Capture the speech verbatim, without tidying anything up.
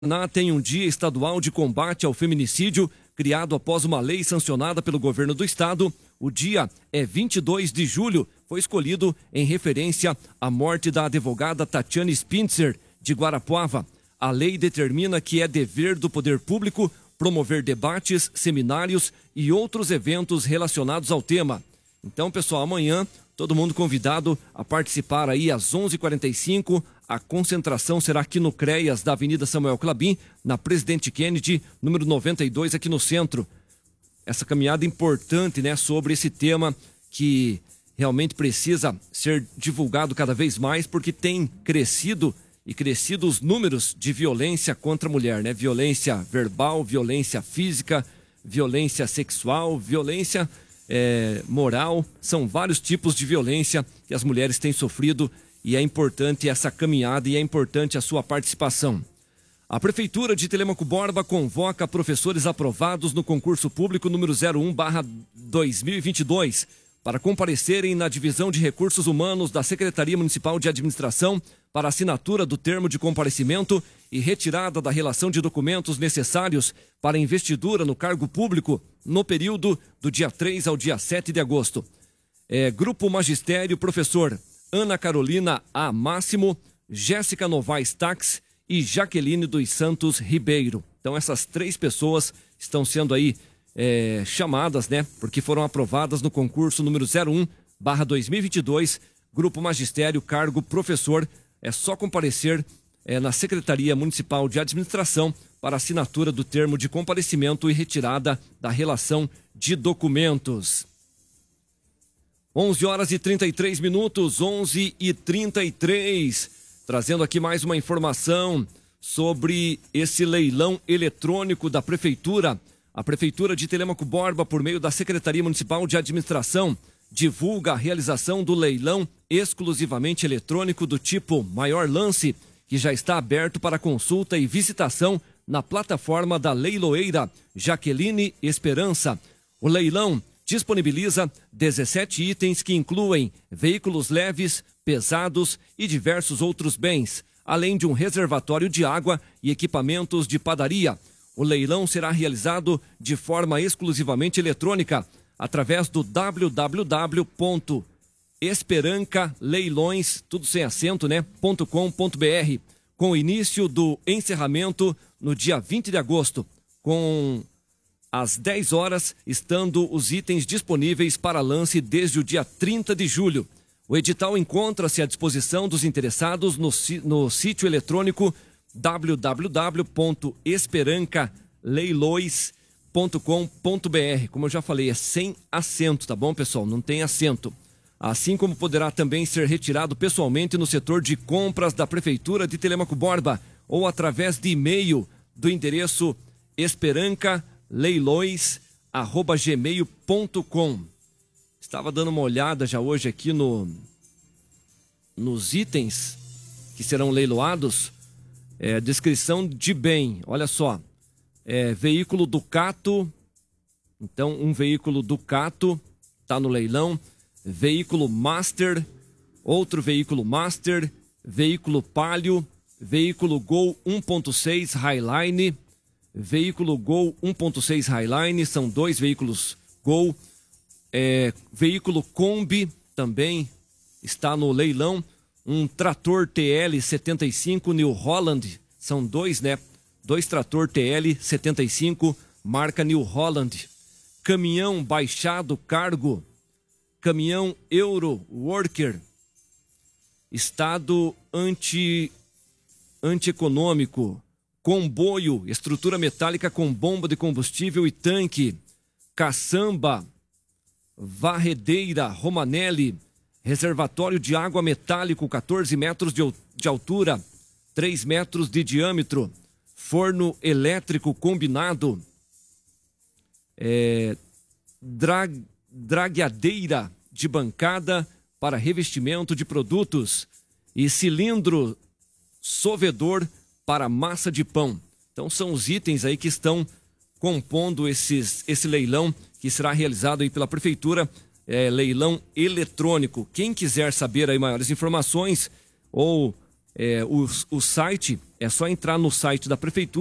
Paraná tem um dia estadual de combate ao feminicídio, criado após uma lei sancionada pelo governo do estado. O dia é vinte e dois de julho, foi escolhido em referência à morte da advogada Tatiane Spintzer, de Guarapuava. A lei determina que é dever do poder público promover debates, seminários e outros eventos relacionados ao tema. Então, pessoal, amanhã todo mundo convidado a participar aí às onze e quarenta e cinco. A concentração será aqui no CREAS da Avenida Samuel Clabin, na Presidente Kennedy, número noventa e dois, aqui no centro. Essa caminhada importante, né, sobre esse tema que realmente precisa ser divulgado cada vez mais, porque tem crescido e crescido os números de violência contra a mulher, né? Violência verbal, violência física, violência sexual, violência é, moral. São vários tipos de violência que as mulheres têm sofrido e é importante essa caminhada e é importante a sua participação. A Prefeitura de Telêmaco Borba convoca professores aprovados no concurso público número zero um barra dois mil e vinte e dois para comparecerem na Divisão de Recursos Humanos da Secretaria Municipal de Administração para assinatura do termo de comparecimento e retirada da relação de documentos necessários para investidura no cargo público no período do dia três ao dia sete de agosto. É, Grupo Magistério, professor Ana Carolina A. Máximo, Jéssica Novaes Tax e Jaqueline dos Santos Ribeiro. Então essas três pessoas estão sendo aí é, chamadas, né? Porque foram aprovadas no concurso número zero um barra dois mil e vinte e dois, Grupo Magistério, cargo professor. É só comparecer é, na Secretaria Municipal de Administração para assinatura do termo de comparecimento e retirada da relação de documentos. onze horas e trinta e três minutos, onze e trinta e três. Trazendo aqui mais uma informação sobre esse leilão eletrônico da Prefeitura. A Prefeitura de Telêmaco Borba, por meio da Secretaria Municipal de Administração, divulga a realização do leilão exclusivamente eletrônico do tipo Maior Lance, que já está aberto para consulta e visitação na plataforma da leiloeira Jaqueline Esperança. O leilão disponibiliza dezessete itens que incluem veículos leves, pesados e diversos outros bens, além de um reservatório de água e equipamentos de padaria. O leilão será realizado de forma exclusivamente eletrônica, através do w w w ponto esperancaleilões, tudo sem acento, né, .com.br, com o início do encerramento no dia vinte de agosto, com às dez horas, estando os itens disponíveis para lance desde o dia trinta de julho. O edital encontra-se à disposição dos interessados no, no sítio eletrônico w w w ponto esperancaleilões ponto com ponto b r. Como eu já falei, é sem acento, tá bom, pessoal? Não tem acento. Assim como poderá também ser retirado pessoalmente no setor de compras da Prefeitura de Telêmaco Borba ou através de e-mail do endereço esperancaleilões arroba gmail ponto com. Estava dando uma olhada já hoje aqui no, nos itens que serão leiloados. É, descrição de bem, olha só. É, veículo Ducato, então um veículo Ducato está no leilão. Veículo Master, outro veículo Master, veículo Palio, veículo Gol um ponto seis Highline, veículo Gol um ponto seis Highline, são dois veículos Gol. É, veículo Kombi também está no leilão. Um trator T L setenta e cinco New Holland, são dois, né? Dois trator T L setenta e cinco, marca New Holland. Caminhão baixado cargo, caminhão Euro Worker, estado anti, antieconômico, comboio, estrutura metálica com bomba de combustível e tanque, caçamba, varredeira Romanelli, reservatório de água metálico, quatorze metros de, de altura, três metros de diâmetro, forno elétrico combinado, é, drag, dragueadeira de bancada para revestimento de produtos e cilindro solvedor para massa de pão. Então são os itens aí que estão compondo esses, esse leilão que será realizado aí pela Prefeitura, é, leilão eletrônico. Quem quiser saber aí maiores informações ou É, o, o site, é só entrar no site da prefeitura.